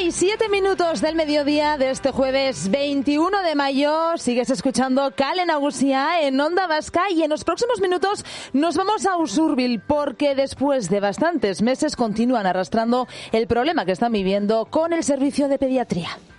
1:07 del mediodía de este jueves 21 de mayo. Sigues escuchando Kale Nagusia en Onda Vasca y en los próximos minutos nos vamos a Usurbil porque después de bastantes meses continúan arrastrando el problema que están viviendo con el servicio de pediatría.